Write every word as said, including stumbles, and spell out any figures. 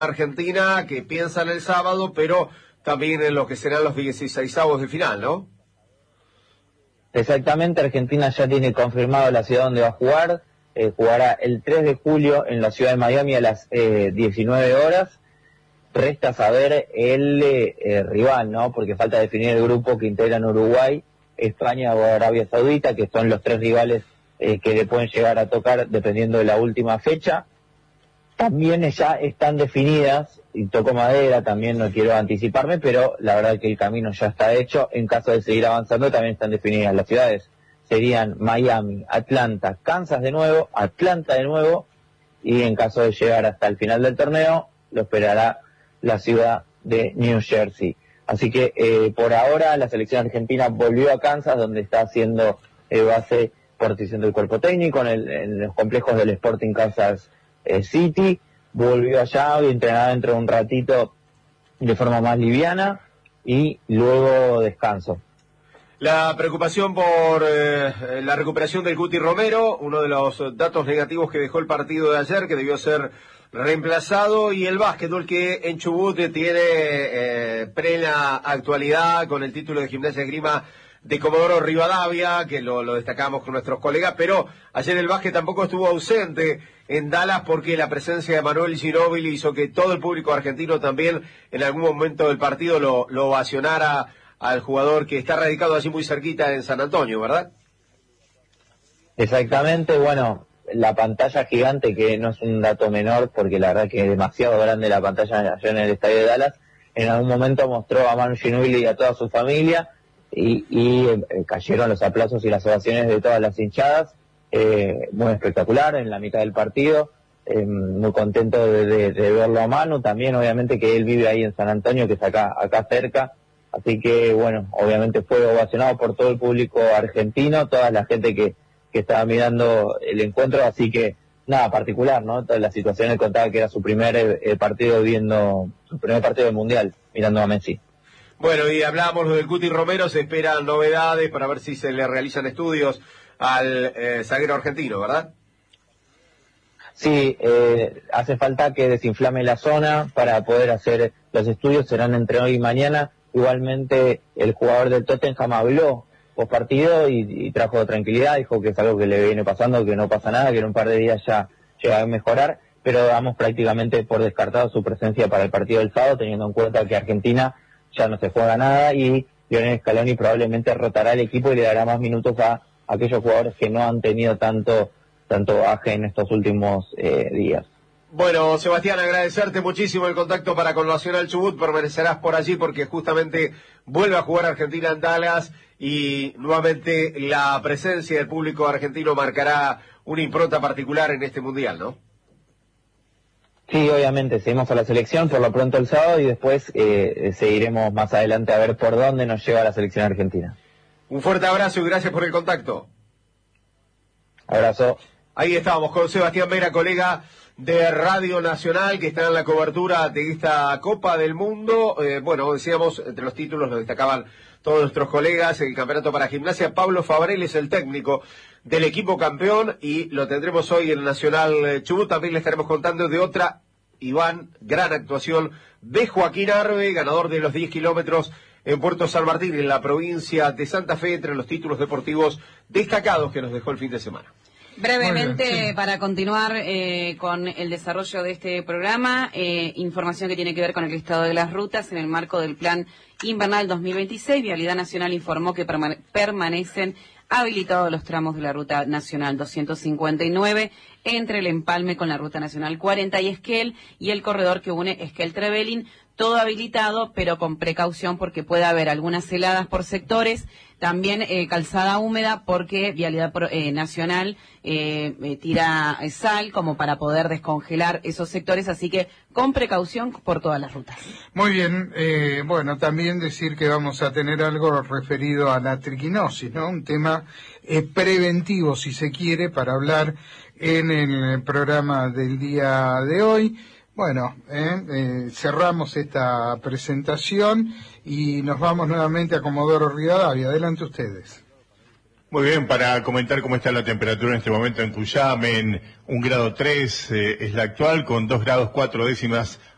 Argentina que piensan el sábado, pero también en lo que serán los dieciseisavos de final, ¿no? Exactamente, Argentina ya tiene confirmado la ciudad donde va a jugar, eh, jugará el tres de julio en la ciudad de Miami a las eh, diecinueve horas. Resta saber el eh, rival, ¿no? Porque falta definir el grupo que integran Uruguay, España o Arabia Saudita, que son los tres rivales eh, que le pueden llegar a tocar dependiendo de la última fecha. También ya están definidas, y toco madera, también no quiero anticiparme, pero la verdad que el camino ya está hecho. En caso de seguir avanzando, también están definidas las ciudades. Serían Miami, Atlanta, Kansas de nuevo, Atlanta de nuevo, y en caso de llegar hasta el final del torneo, lo esperará la ciudad de New Jersey. Así que eh, por ahora la selección argentina volvió a Kansas, donde está haciendo eh, base por decisión del cuerpo técnico, en, el, en los complejos del Sporting Kansas Eh, City. Volvió allá y entrenará dentro de un ratito de forma más liviana y luego descanso. La preocupación por eh, la recuperación del Guti Romero, uno de los datos negativos que dejó el partido de ayer, que debió ser reemplazado, y el básquetbol que en Chubut tiene eh, plena actualidad con el título de Gimnasia Esgrima de Comodoro Rivadavia, que lo, lo destacamos con nuestros colegas, pero ayer el básquet tampoco estuvo ausente en Dallas porque la presencia de Manuel Ginóbili hizo que todo el público argentino también en algún momento del partido lo, lo ovacionara al jugador que está radicado allí muy cerquita en San Antonio, ¿verdad? Exactamente, bueno, la pantalla gigante, que no es un dato menor porque la verdad que es demasiado grande la pantalla allá en el estadio de Dallas, en algún momento mostró a Manu Ginóbili y a toda su familia, y, y eh, cayeron los aplausos y las ovaciones de todas las hinchadas, eh, muy espectacular en la mitad del partido, eh, muy contento de, de, de verlo a Manu, también obviamente que él vive ahí en San Antonio, que es acá, acá cerca, así que bueno, obviamente fue ovacionado por todo el público argentino, toda la gente que, que estaba mirando el encuentro, así que nada particular, ¿no? Toda la situación, él contaba que era su primer eh, partido viendo, su primer partido del Mundial, mirando a Messi. Bueno, y hablábamos del Guti Romero, se esperan novedades para ver si se le realizan estudios al eh, zaguero argentino, ¿verdad? Sí, eh, hace falta que desinflame la zona para poder hacer los estudios, serán entre hoy y mañana. Igualmente el jugador del Tottenham habló post partido y, y trajo tranquilidad, dijo que es algo que le viene pasando, que no pasa nada, que en un par de días ya llega a mejorar, pero damos prácticamente por descartado su presencia para el partido del sábado, teniendo en cuenta que Argentina ya no se juega nada y Lionel Scaloni probablemente rotará el equipo y le dará más minutos a aquellos jugadores que no han tenido tanto tanto baje en estos últimos eh, días. Bueno, Sebastián, agradecerte muchísimo el contacto para con Nacional Chubut, permanecerás por allí porque justamente vuelve a jugar Argentina en Dallas y nuevamente la presencia del público argentino marcará una impronta particular en este Mundial, ¿no? Sí, obviamente, seguimos a la selección por lo pronto el sábado y después eh, seguiremos más adelante a ver por dónde nos lleva la selección argentina. Un fuerte abrazo y gracias por el contacto. Abrazo. Ahí estábamos con Sebastián Vera, colega de Radio Nacional, que está en la cobertura de esta Copa del Mundo. Eh, bueno, decíamos, entre los títulos lo destacaban todos nuestros colegas, el campeonato para gimnasia. Pablo Fabrel es el técnico del equipo campeón y lo tendremos hoy en Nacional Chubut. También le estaremos contando de otra, Iván, gran actuación de Joaquín Arbe, ganador de los diez kilómetros en Puerto San Martín, en la provincia de Santa Fe, entre los títulos deportivos destacados que nos dejó el fin de semana. Brevemente, bien, sí. para continuar eh, con el desarrollo de este programa, eh, información que tiene que ver con el estado de las rutas en el marco del Plan Invernal dos mil veintiséis. Vialidad Nacional informó que permane- permanecen habilitados los tramos de la Ruta Nacional doscientos cincuenta y nueve entre el empalme con la Ruta Nacional cuarenta y Esquel y el corredor que une Esquel-Trevelin, todo habilitado, pero con precaución porque puede haber algunas heladas por sectores, también eh, calzada húmeda porque Vialidad eh, Nacional eh, eh, tira sal como para poder descongelar esos sectores, así que con precaución por todas las rutas. Muy bien, eh, bueno, también decir que vamos a tener algo referido a la triquinosis, ¿no? Un tema eh, preventivo, si se quiere, para hablar en el programa del día de hoy. Bueno, eh, eh, cerramos esta presentación y nos vamos nuevamente a Comodoro Rivadavia. Adelante ustedes. Muy bien, para comentar cómo está la temperatura en este momento en Cuyame, en un grado tres eh, es la actual, con dos grados cuatro décimas